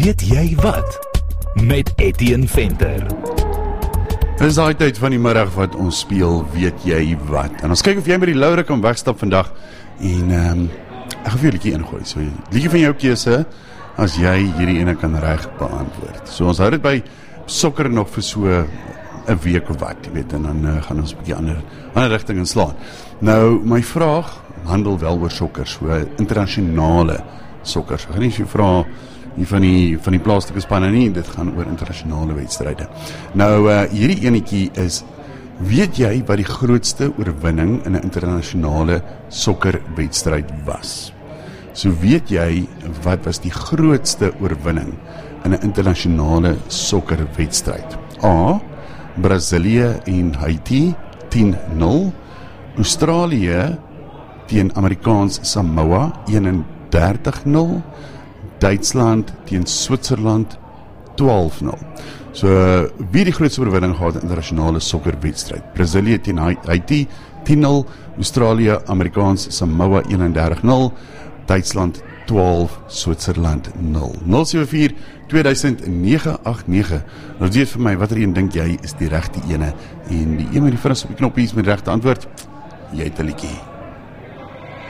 Weet jy wat? Met Etienne Venter. Dit is daai tyd van die middag wat ons speel, weet jy wat? En ons kyk of jy met die Laura kan wegstap vandag. En ek gaan vir jou 'n liedjie ingooi. So liedjie van jou keuse, as jy hierdie ene kan reg beantwoord. So ons hou dit by sokker nog vir so 'n week of wat, jy weet, en dan gaan ons 'n bietjie ander rigting inslaan. Nou, my vraag handel wel oor sokker, so internasionale sokker. So ek gaan nie so vra nie van die plaaslike spanne nie, dit gaan oor internasionale wedstryde. Nou, hierdie enetjie is, weet jy wat die grootste oorwinning in 'n internasionale sokkerwedstryd was? So weet jy wat was die grootste oorwinning in 'n internasionale sokkerwedstryd? A. Brasilië en Haiti 10-0, Australië teen Amerikaans Samoa 31-0, Duitsland teen Switserland 12-0. So, wie die grootste oorwinning gehad in internasionale sokkerwedstryd? Brasilië teen Haiti 10-0, Australië, Amerikaans Samoa 31-0, Duitsland 12, Switserland 0. 074-2009-89. Nou weet vir my, watter een dink jy is die regte ene? En die een met die vingers op die knoppies met die regte antwoord, jy het 'n liedjie.